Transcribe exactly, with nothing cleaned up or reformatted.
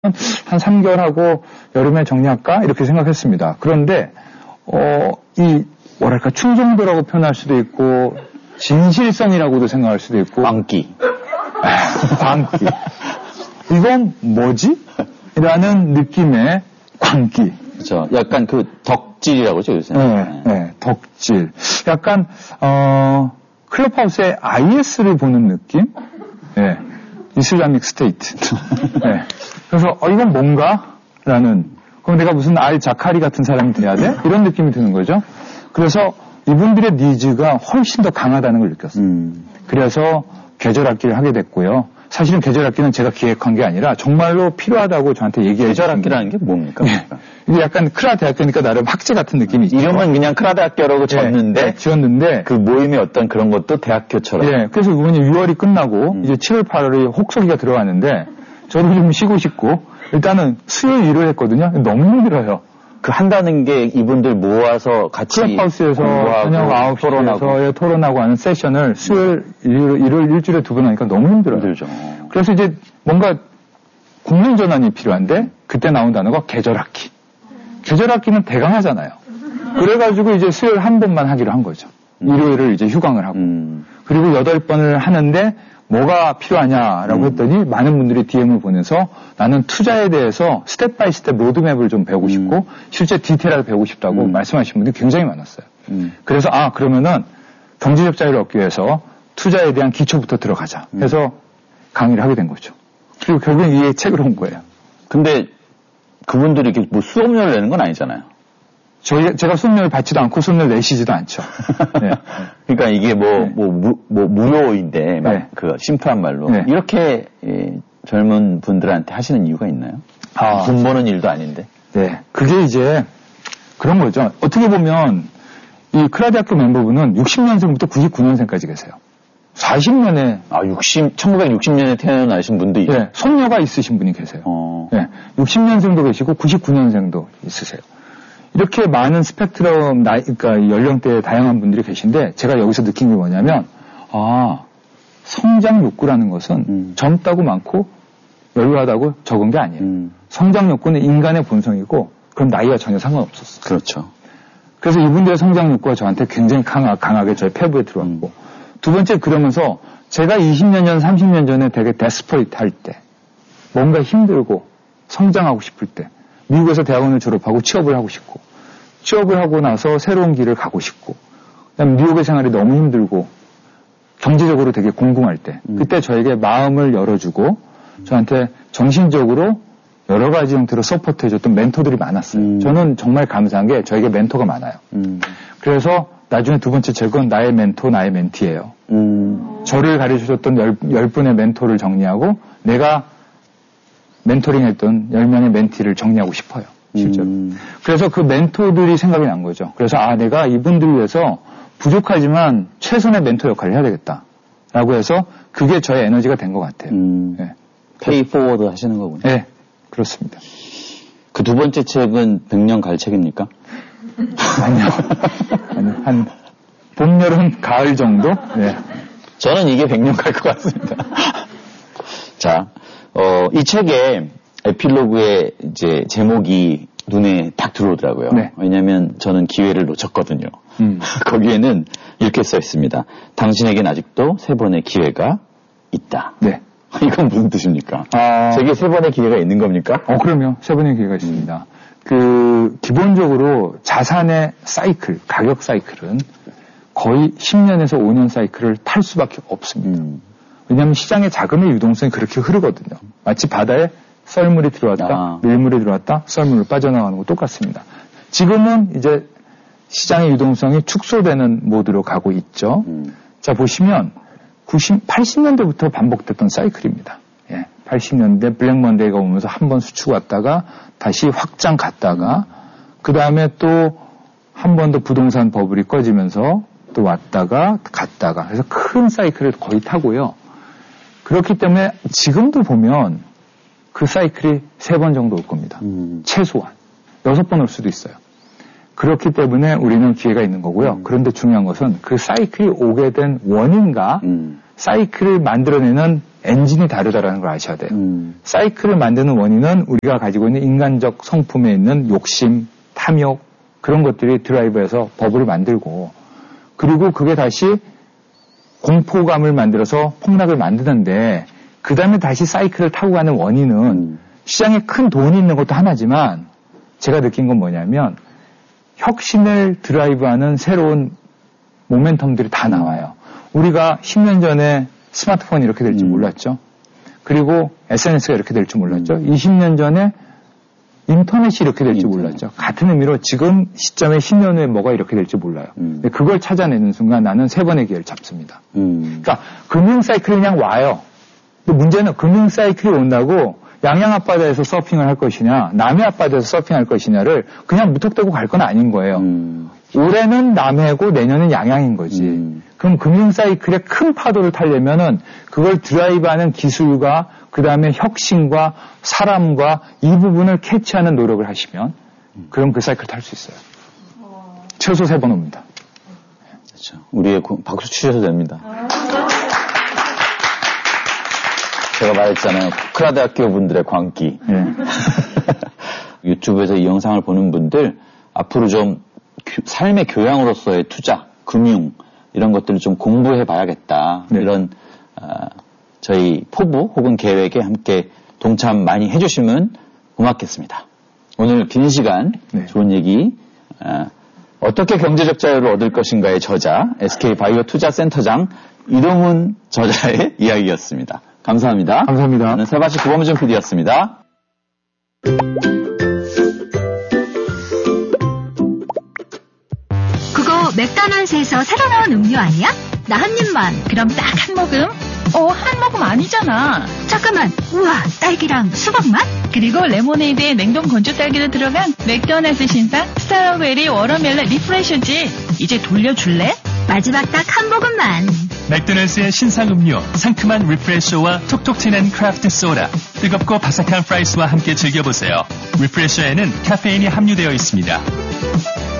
한 삼 개월 하고 여름에 정리할까? 이렇게 생각했습니다. 그런데, 어, 이, 뭐랄까, 충정도라고 표현할 수도 있고, 진실성이라고도 생각할 수도 있고. 광기. 광기. 이건 뭐지? 라는 느낌의 광기. 그렇죠. 약간 그 덕질이라고 그러죠, 요새. 네, 네, 덕질. 약간, 어, 클럽하우스의 아이에스를 보는 느낌? 네. 이슬라믹 스테이트. 네. 그래서, 어, 이건 뭔가? 라는, 그럼 내가 무슨 알 자카리 같은 사람이 돼야 돼? 이런 느낌이 드는 거죠. 그래서 이분들의 니즈가 훨씬 더 강하다는 걸 느꼈어요. 음. 그래서 계절악기를 하게 됐고요. 사실은 계절악기는 제가 기획한 게 아니라 정말로 필요하다고 저한테 얘기해 계절악기라는 게 뭡니까? 네. 이게 약간 크라 대학교니까 나름 학제 같은 느낌이 있죠. 이름은 그냥 크라 대학교라고 지었는데, 네, 지었는데 그 모임의 어떤 그런 것도 대학교처럼. 네, 그래서 이번에 유월이 끝나고 음. 이제 칠월, 팔월이 혹서기가 들어갔는데 저도 좀 쉬고 싶고 일단은 수요일 일을 했거든요. 너무 힘들어요. 그 한다는 게 이분들 모아서 같이 클럽하우스에서 저녁 아홉 시에서 토론하고 하는 세션을 수요일, 일요일, 일요일 일주일에 두 번 하니까 너무 힘들어요. 힘들죠. 그래서 이제 뭔가 국민 전환이 필요한데 그때 나온 단어가 계절악기. 계절악기는 대강하잖아요. 그래가지고 이제 수요일 한 번만 하기로 한 거죠. 음. 일요일을 이제 휴강을 하고. 음. 그리고 여덟 번을 하는데 뭐가 필요하냐라고 음. 했더니 많은 분들이 디엠을 보내서 나는 투자에 대해서 스텝 바이 스텝 로드맵을 좀 배우고 싶고 음. 실제 디테일하게 배우고 싶다고 음. 말씀하신 분들이 굉장히 많았어요. 음. 그래서 아 그러면은 경제적 자유를 얻기 위해서 투자에 대한 기초부터 들어가자 해서 강의를 하게 된 거죠. 그리고 결국엔 이 책으로 온 거예요. 근데 그분들이 이렇게 뭐 수업료를 내는 건 아니잖아요. 저희, 제가 수업료를 받지도 않고 수업료를 내시지도 않죠. 네. 그러니까 이게 뭐, 네. 뭐, 무, 뭐, 무료인데, 막 네. 그, 심플한 말로. 네. 이렇게, 예, 젊은 분들한테 하시는 이유가 있나요? 아. 돈 버는 일도 아닌데. 네. 그게 이제 그런 거죠. 어떻게 보면 이 크라대학교 멤버분은 육십 년생부터 구십구 년생까지 계세요. 사십 년에. 아, 육십, 천구백육십 년에 태어나신 분도 있어요. 네. 손녀가 있으신 분이 계세요. 어. 네. 육십 년생도 계시고 구십구 년생도 있으세요. 이렇게 많은 스펙트럼, 나이, 그러니까 연령대의 다양한 분들이 계신데, 제가 여기서 느낀 게 뭐냐면, 아, 성장 욕구라는 것은 음. 젊다고 많고, 여유하다고 적은 게 아니에요. 음. 성장 욕구는 인간의 본성이고, 그럼 나이와 전혀 상관없었어요. 그렇죠. 그래서 이분들의 성장 욕구가 저한테 굉장히 강하, 강하게 저의 폐부에 들어왔고, 음. 두 번째 그러면서, 제가 이십 년 전, 삼십 년 전에 되게 데스퍼레이트 할 때, 뭔가 힘들고, 성장하고 싶을 때, 미국에서 대학원을 졸업하고 취업을 하고 싶고 취업을 하고 나서 새로운 길을 가고 싶고 그다음에 미국의 생활이 너무 힘들고 경제적으로 되게 궁금할 때 음. 그때 저에게 마음을 열어주고 저한테 정신적으로 여러 가지 형태로 서포트해줬던 멘토들이 많았어요. 음. 저는 정말 감사한 게 저에게 멘토가 많아요. 음. 그래서 나중에 두 번째 책은 나의 멘토, 나의 멘티예요. 음. 저를 가르쳐줬던 열, 열 분의 멘토를 정리하고 내가 멘토링 했던 열 명의 멘티를 정리하고 싶어요. 실제로. 음. 그래서 그 멘토들이 생각이 난 거죠. 그래서 아 내가 이분들을 위해서 부족하지만 최선의 멘토 역할을 해야 되겠다. 라고 해서 그게 저의 에너지가 된 것 같아요. 음. 네. 페이 포워드 하시는 거군요. 네. 그렇습니다. 그 두 번째 책은 백 년 갈 책입니까? 아니요. 아니요. 한 봄, 여름, 가을 정도? 네. 저는 이게 백 년 갈 것 같습니다. 자. 어, 이 책의 에필로그의 이제 제목이 눈에 딱 들어오더라고요. 네. 왜냐면 저는 기회를 놓쳤거든요. 음. 거기에는 이렇게 써 있습니다. 당신에겐 아직도 세 번의 기회가 있다. 네. 이건 무슨 뜻입니까? 아. 제게 세 번의 기회가 있는 겁니까? 어, 그럼요. 세 번의 기회가 있습니다. 그, 기본적으로 자산의 사이클, 가격 사이클은 거의 십 년에서 오 년 사이클을 탈 수밖에 없습니다. 음. 왜냐하면 시장의 자금의 유동성이 그렇게 흐르거든요. 마치 바다에 썰물이 들어왔다, 아. 밀물이 들어왔다, 썰물로 빠져나가는 거 똑같습니다. 지금은 이제 시장의 유동성이 축소되는 모드로 가고 있죠. 음. 자, 보시면 구십, 팔십 년대부터 반복됐던 사이클입니다. 예, 팔십 년대 블랙 먼데이가 오면서 한 번 수축 왔다가 다시 확장 갔다가 그 다음에 또 한 번 더 부동산 버블이 꺼지면서 또 왔다가 갔다가 그래서 큰 사이클을 거의 타고요. 그렇기 때문에 지금도 보면 그 사이클이 세 번 정도 올 겁니다. 음. 최소한. 여섯 번 올 수도 있어요. 그렇기 때문에 우리는 기회가 있는 거고요. 음. 그런데 중요한 것은 그 사이클이 오게 된 원인과 음. 사이클을 만들어내는 엔진이 다르다라는 걸 아셔야 돼요. 음. 사이클을 만드는 원인은 우리가 가지고 있는 인간적 성품에 있는 욕심, 탐욕 그런 것들이 드라이브해서 버블을 만들고 그리고 그게 다시 공포감을 만들어서 폭락을 만드는데 그 다음에 다시 사이클을 타고 가는 원인은 음. 시장에 큰 돈이 있는 것도 하나지만 제가 느낀 건 뭐냐면 혁신을 드라이브하는 새로운 모멘텀들이 다 나와요. 우리가 십 년 전에 스마트폰이 이렇게 될지 음. 몰랐죠. 그리고 에스엔에스가 이렇게 될지 몰랐죠. 음. 이십 년 전에 인터넷이 이렇게 될지 인터넷. 몰랐죠. 같은 의미로 지금 시점에 십 년 후에 뭐가 이렇게 될지 몰라요. 음. 근데 그걸 찾아내는 순간 나는 세 번의 기회를 잡습니다. 음. 그러니까 금융 사이클이 그냥 와요. 근데 문제는 금융 사이클이 온다고 양양 앞바다에서 서핑을 할 것이냐 남해 앞바다에서 서핑할 것이냐를 그냥 무턱대고 갈 건 아닌 거예요. 음. 올해는 남해고 내년은 양양인 거지. 음. 그럼 금융 사이클의 큰 파도를 타려면은 그걸 드라이브하는 기술과 그 다음에 혁신과 사람과 이 부분을 캐치하는 노력을 하시면 그럼 그 사이클 탈 수 있어요. 어... 최소 세 번 옵니다. 그렇죠. 우리의 박수 치셔도 됩니다. 제가 말했잖아요. 포크라대학교 분들의 광기. 네. 유튜브에서 이 영상을 보는 분들 앞으로 좀 삶의 교양으로서의 투자, 금융 이런 것들을 좀 공부해 봐야겠다. 네. 이런 어, 저희 포부 혹은 계획에 함께 동참 많이 해주시면 고맙겠습니다. 오늘 긴 시간 네. 좋은 얘기 어, 어떻게 경제적 자유를 얻을 것인가의 저자 에스케이바이오 투자센터장 이동훈 저자의 이야기였습니다. 감사합니다. 감사합니다. 저는 세바시 구범준 피디였습니다. 그거 맥도날드에서 새로 나온 음료 아니야? 나 한 입만. 그럼 딱 한 모금? 어, 한 모금 아니잖아. 잠깐만. 우와, 딸기랑 수박 맛? 그리고 레모네이드에 냉동 건조 딸기도 들어간 맥도날드 신상 스트로베리 워터멜론 리프레셔지. 이제 돌려줄래? 마지막 딱 한 모금만. 맥도날드의 신상 음료 상큼한 리프레셔와 톡톡 튀는 크래프트 소다, 뜨겁고 바삭한 프라이스와 함께 즐겨보세요. 리프레셔에는 카페인이 함유되어 있습니다.